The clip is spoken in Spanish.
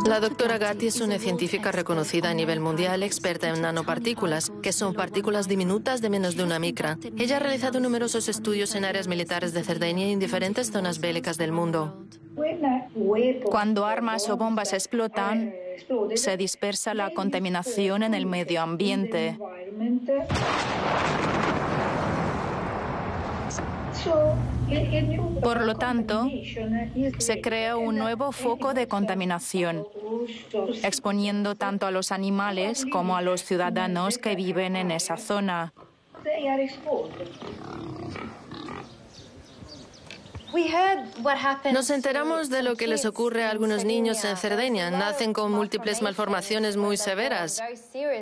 La doctora Gatti es una científica reconocida a nivel mundial, experta en nanopartículas, que son partículas diminutas de menos de una micra. Ella ha realizado numerosos estudios en áreas militares de Cerdeña y en diferentes zonas bélicas del mundo. Cuando armas o bombas explotan, se dispersa la contaminación en el medio ambiente. Por lo tanto, se crea un nuevo foco de contaminación, exponiendo tanto a los animales como a los ciudadanos que viven en esa zona. Nos enteramos de lo que les ocurre a algunos niños en Cerdeña. Nacen con múltiples malformaciones muy severas.